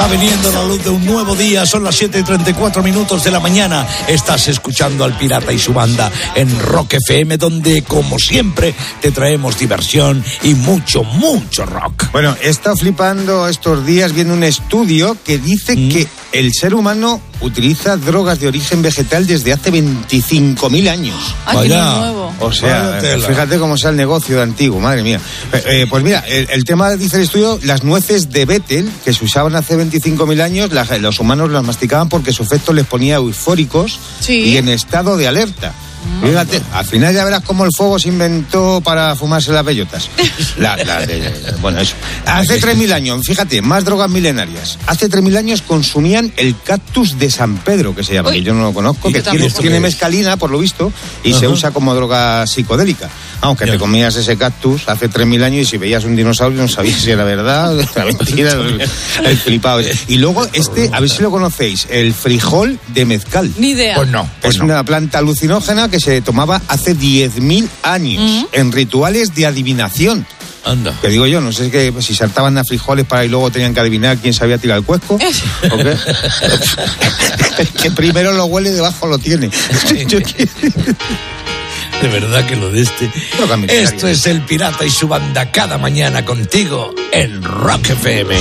Va veniendo la luz de un nuevo día, son las 7:34 de la mañana. Estás escuchando al Pirata y su banda en Rock FM, donde, como siempre, te traemos diversión y mucho, mucho rock. Bueno, he estado flipando estos días viendo un estudio que dice que el ser humano utiliza drogas de origen vegetal desde hace 25.000 años. Ay, qué nuevo. O sea, fíjate cómo sea el negocio de antiguo, madre mía. Pues mira, el tema, dice el estudio, las nueces de Betel, que se usaban hace 25.000 años, los humanos las masticaban porque su efecto les ponía eufóricos y en estado de alerta. Fíjate, al final ya verás cómo el fuego se inventó para fumarse las bellotas. Bueno, eso. Hace 3.000 años, fíjate, más drogas milenarias. Hace 3.000 años consumían el cactus de San Pedro, que se llama, que yo no lo conozco, que tiene mescalina, por lo visto, y se usa como droga psicodélica. Aunque te comías ese cactus hace 3.000 años y si veías un dinosaurio no sabías si era verdad, la mentira, el flipado. Y luego a ver si lo conocéis, el frijol de mezcal. Ni idea. Pues no. Es una planta alucinógena que se tomaba hace 10.000 años en rituales de adivinación. Anda. Que digo yo, no sé si saltaban a frijoles para y luego tenían que adivinar quién sabía tirar el cuesco. ¿O qué? Que primero lo huele y debajo lo tiene. De verdad que lo de Esto es el Pirata y su banda cada mañana contigo en Rock FM.